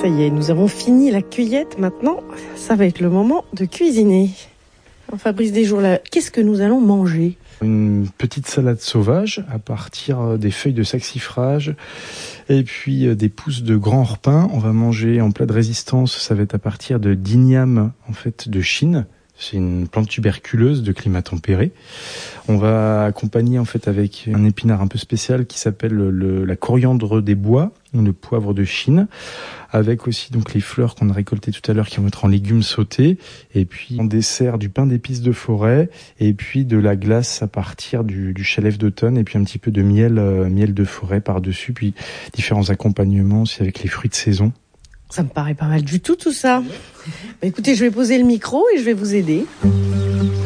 Ça y est, nous avons fini la cueillette. Maintenant, ça va être le moment de cuisiner. Fabrice Desjours, qu'est-ce que nous allons manger ? Une petite salade sauvage à partir des feuilles de saxifrage et puis des pousses de grand orpin. On va manger en plat de résistance, ça va être à partir de d'igname en fait de Chine. C'est une plante tuberculeuse de climat tempéré. On va accompagner en fait avec un épinard un peu spécial qui s'appelle la coriandre des bois, le poivre de Chine, avec aussi donc les fleurs qu'on a récoltées tout à l'heure qui vont être en légumes sautés, et puis en dessert du pain d'épices de forêt, et puis de la glace à partir du chèvre d'automne, et puis un petit peu de miel de forêt par-dessus, puis différents accompagnements aussi avec les fruits de saison. Ça me paraît pas mal du tout ça. Écoutez, je vais poser le micro et je vais vous aider.